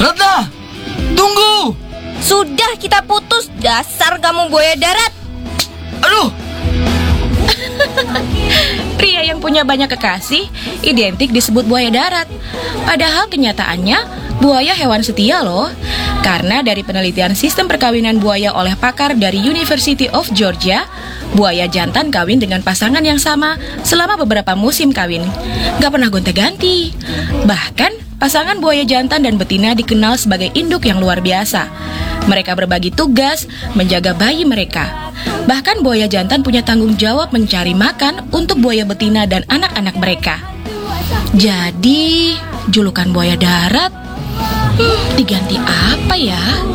Ratna, tunggu! Sudah, kita putus. Dasar kamu buaya darat. Aduh! Pria yang punya banyak kekasih identik disebut buaya darat. Padahal kenyataannya buaya hewan setia loh. Karena dari penelitian sistem perkawinan buaya oleh pakar dari University of Georgia, buaya jantan kawin dengan pasangan yang sama selama beberapa musim kawin. Gak pernah gonta-ganti. Bahkan pasangan buaya jantan dan betina dikenal sebagai induk yang luar biasa. Mereka berbagi tugas menjaga bayi mereka. Bahkan buaya jantan punya tanggung jawab mencari makan untuk buaya betina dan anak-anak mereka. Jadi, julukan buaya darat diganti apa ya?